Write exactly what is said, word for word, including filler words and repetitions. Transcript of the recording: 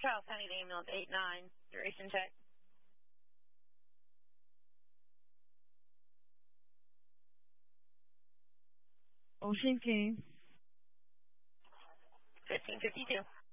Charles County ambulance eight nine, duration check. Ocean King. fifteen fifty-two.